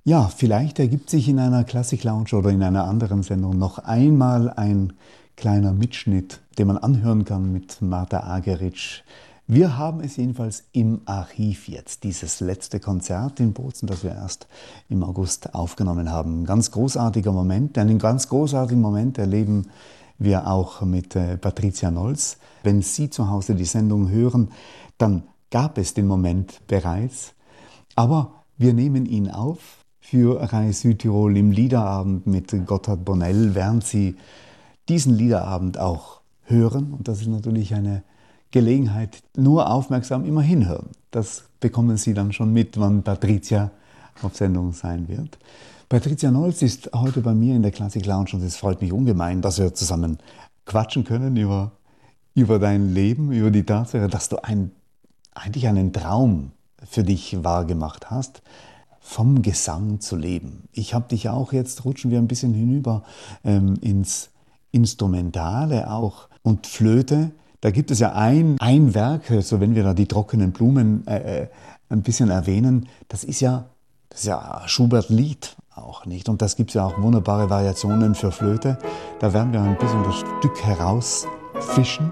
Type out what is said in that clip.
Ja, vielleicht ergibt sich in einer Classic Lounge oder in einer anderen Sendung noch einmal ein kleiner Mitschnitt, den man anhören kann mit Martha Argerich. Wir haben es jedenfalls im Archiv jetzt, dieses letzte Konzert in Bozen, das wir erst im August aufgenommen haben. Ein ganz großartiger Moment, einen ganz großartigen Moment erleben wir auch mit Patricia Nolz. Wenn Sie zu Hause die Sendung hören, dann gab es den Moment bereits, aber wir nehmen ihn auf für Rai Südtirol im Liederabend mit Gotthard Bonnell, während Sie diesen Liederabend auch hören. Und das ist natürlich eine Gelegenheit, nur aufmerksam immer hinhören. Das bekommen Sie dann schon mit, wann Patricia auf Sendung sein wird. Patricia Nolz ist heute bei mir in der Classic Lounge und es freut mich ungemein, dass wir zusammen quatschen können über dein Leben, über die Tatsache, dass du eigentlich einen Traum für dich wahrgemacht hast, vom Gesang zu leben. Ich habe dich auch, jetzt rutschen wir ein bisschen hinüber ins Instrumentale auch und Flöte. Da gibt es ja ein Werk, so wenn wir da die trockenen Blumen ein bisschen erwähnen, das ist ja Schubert-Lied auch, nicht? Und das gibt es ja auch wunderbare Variationen für Flöte. Da werden wir ein bisschen das Stück herausfischen.